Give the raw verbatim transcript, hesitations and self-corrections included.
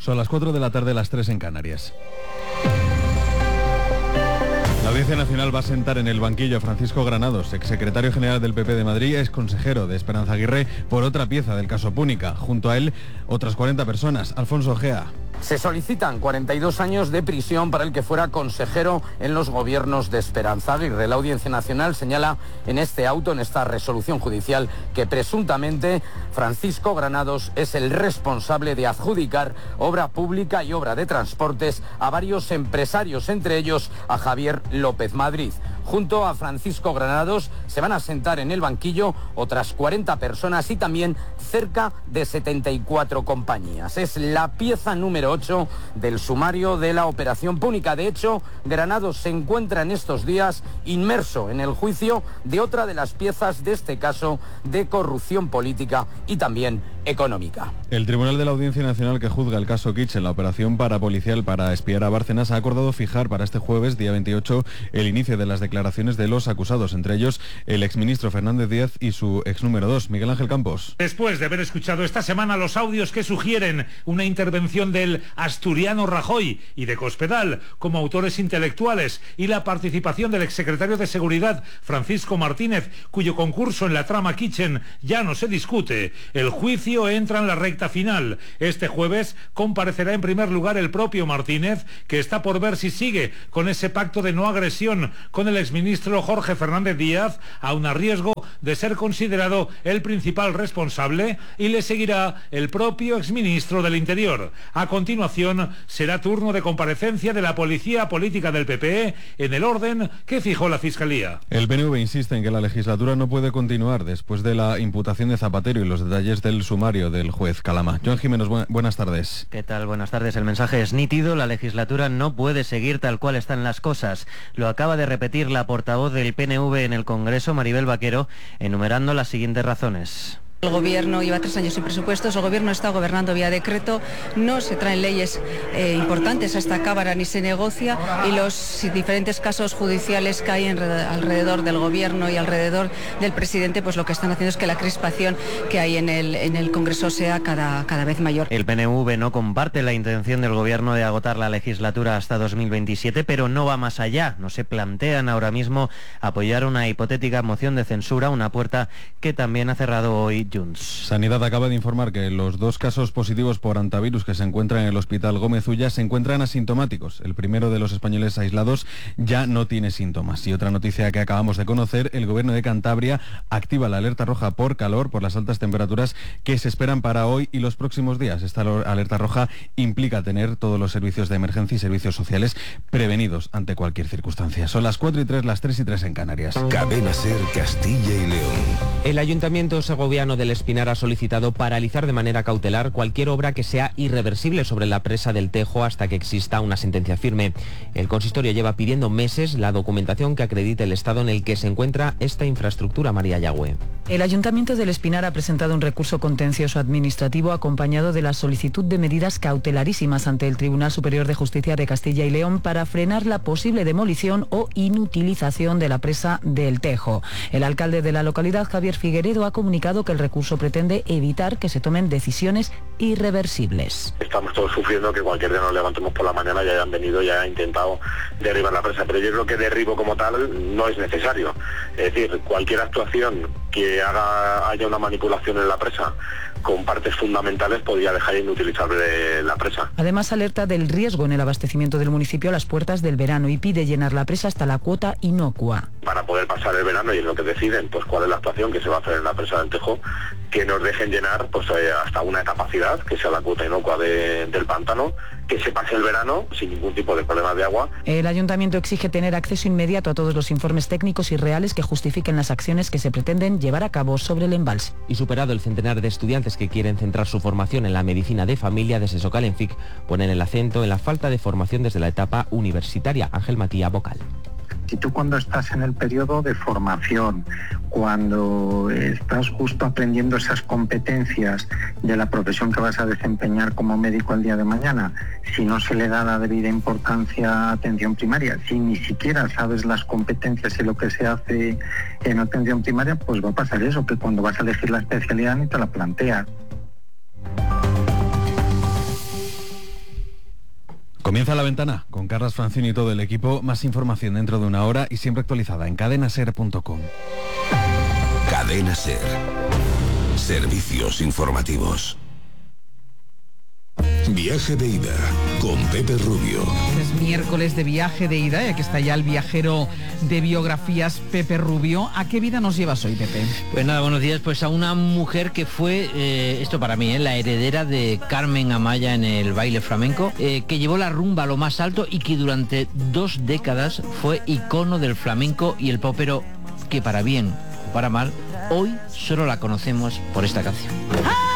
Son las cuatro de la tarde, las tres en Canarias. La Audiencia Nacional va a sentar en el banquillo a Francisco Granados, exsecretario general del P P de Madrid, ex consejero de Esperanza Aguirre, por otra pieza del caso Púnica. Junto a él, otras cuarenta personas. Alfonso Gea. Se solicitan cuarenta y dos años de prisión para el que fuera consejero en los gobiernos de Esperanza Aguirre. La Audiencia Nacional señala en este auto, en esta resolución judicial, que presuntamente Francisco Granados es el responsable de adjudicar obra pública y obra de transportes a varios empresarios, entre ellos a Javier López Madrid. Junto a Francisco Granados se van a sentar en el banquillo otras cuarenta personas y también cerca de setenta y cuatro compañías. Es la pieza número ocho del sumario de la Operación Púnica. De hecho, Granados se encuentra en estos días inmerso en el juicio de otra de las piezas de este caso de corrupción política y también económica. El Tribunal de la Audiencia Nacional que juzga el caso Kitch en la operación parapolicial para espiar a Bárcenas ha acordado fijar para este jueves, día veintiocho, el inicio de las declaraciones de los acusados, entre ellos el exministro Fernández Díaz y su ex número dos, Miguel Ángel Campos. Después de haber escuchado esta semana los audios que sugieren una intervención del asturiano Rajoy y de Cospedal como autores intelectuales y la participación del exsecretario de Seguridad Francisco Martínez, cuyo concurso en la trama Kitchen ya no se discute, el juicio entra en la recta final. Este jueves comparecerá en primer lugar el propio Martínez, que está por ver si sigue con ese pacto de no agresión con el exministro Jorge Fernández Díaz, aun a riesgo de ser considerado el principal responsable, y le seguirá el propio exministro del Interior. A continuación será turno de comparecencia de la policía política del P P en el orden que fijó la Fiscalía. El P N V insiste en que la legislatura no puede continuar después de la imputación de Zapatero y los detalles del sumario del juez Calama. Joan Jiménez, bu- buenas tardes. ¿Qué tal? Buenas tardes. El mensaje es nítido. La legislatura no puede seguir tal cual están las cosas. Lo acaba de repetir la portavoz del P N V en el Congreso, Maribel Vaquero, enumerando las siguientes razones. El Gobierno lleva tres años sin presupuestos, el Gobierno está gobernando vía decreto, no se traen leyes eh, importantes a esta Cámara ni se negocia, y los diferentes casos judiciales que hay en, alrededor del Gobierno y alrededor del presidente, pues lo que están haciendo es que la crispación que hay en el, en el Congreso sea cada, cada vez mayor. El P N V no comparte la intención del Gobierno de agotar la legislatura hasta dos mil veintisiete, pero no va más allá. No se plantean ahora mismo apoyar una hipotética moción de censura, una puerta que también ha cerrado hoy Junts. Sanidad acaba de informar que los dos casos positivos por hantavirus que se encuentran en el Hospital Gómez Ulla se encuentran asintomáticos. El primero de los españoles aislados ya no tiene síntomas. Y otra noticia que acabamos de conocer, el Gobierno de Cantabria activa la alerta roja por calor, por las altas temperaturas que se esperan para hoy y los próximos días. Esta alerta roja implica tener todos los servicios de emergencia y servicios sociales prevenidos ante cualquier circunstancia. Son las cuatro y tres, las tres y tres en Canarias. Cadena SER Castilla y León. El Ayuntamiento segoviano del Espinar ha solicitado paralizar de manera cautelar cualquier obra que sea irreversible sobre la presa del Tejo hasta que exista una sentencia firme. El consistorio lleva pidiendo meses la documentación que acredite el estado en el que se encuentra esta infraestructura. María Yagüe. El Ayuntamiento del Espinar ha presentado un recurso contencioso administrativo acompañado de la solicitud de medidas cautelarísimas ante el Tribunal Superior de Justicia de Castilla y León para frenar la posible demolición o inutilización de la presa del Tejo. El alcalde de la localidad, Javier Figueredo, ha comunicado que el recurso pretende evitar que se tomen decisiones irreversibles. Estamos todos sufriendo que cualquier día nos levantemos por la mañana y hayan venido y hayan intentado derribar la presa, pero yo creo que derribo como tal no es necesario. Es decir, cualquier actuación que haga haya una manipulación en la presa con partes fundamentales podría dejar inutilizable la presa. Además, alerta del riesgo en el abastecimiento del municipio a las puertas del verano y pide llenar la presa hasta la cuota inocua. Para poder pasar el verano y en lo que deciden, pues cuál es la actuación que se va a hacer en la presa del Tejo, que nos dejen llenar pues eh, hasta una capacidad, que sea la cuota inocua de, del pantano, que se pase el verano sin ningún tipo de problema de agua. El ayuntamiento exige tener acceso inmediato a todos los informes técnicos y reales que justifiquen las acciones que se pretenden llevar a cabo sobre el embalse. Y superado el centenar de estudiantes que quieren centrar su formación en la medicina de familia, desde Socalenfic ponen el acento en la falta de formación desde la etapa universitaria. Ángel Matía, vocal. Si tú cuando estás en el periodo de formación, cuando estás justo aprendiendo esas competencias de la profesión que vas a desempeñar como médico el día de mañana, si no se le da la debida importancia a atención primaria, si ni siquiera sabes las competencias y lo que se hace en atención primaria, pues va a pasar eso, que cuando vas a elegir la especialidad ni te la planteas. Comienza La Ventana con Carlas Francini y todo el equipo. Más información dentro de una hora y siempre actualizada en cadena ser punto com. Cadena Ser. Servicios informativos. Viaje de ida con Pepe Rubio. Es miércoles de viaje de ida y aquí está ya el viajero de biografías, Pepe Rubio. ¿A qué vida nos llevas hoy, Pepe? Pues nada, buenos días. Pues a una mujer que fue, eh, esto para mí, eh, la heredera de Carmen Amaya en el baile flamenco, eh, que llevó la rumba a lo más alto y que durante dos décadas fue icono del flamenco y el pop, pero que para bien o para mal, hoy solo la conocemos por esta canción. ¡Ah!